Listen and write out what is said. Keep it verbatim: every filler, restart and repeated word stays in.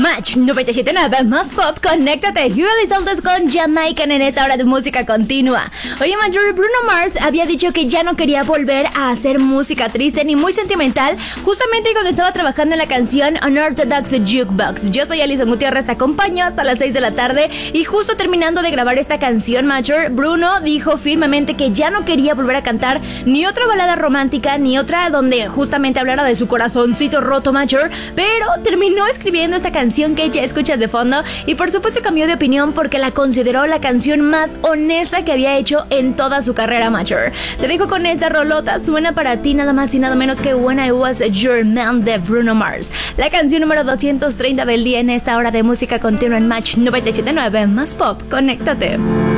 Match noventa y siete punto nueve más pop, conéctate. Hugo Elizalde con Jamaican en esta hora de música continua. Oye, Major, Bruno Mars había dicho que ya no quería volver a hacer música triste ni muy sentimental, justamente cuando estaba trabajando en la canción Unorthodox Jukebox. Yo soy Alison Gutiérrez, te acompaño hasta las seis de la tarde y justo terminando de grabar esta canción, Major, Bruno dijo firmemente que ya no quería volver a cantar ni otra balada romántica, ni otra donde justamente hablara de su corazoncito roto, Major, pero terminó escribiendo esta canción que ya escuchas de fondo y por supuesto cambió de opinión porque la consideró la canción más honesta que había hecho en toda su carrera, Major. Te dejo con esta rolota, suena para ti nada más y nada menos que When I Was Your Man de Bruno Mars. La canción número doscientos treinta del día en esta hora de música continua en Match noventa y siete punto nueve más pop, conéctate.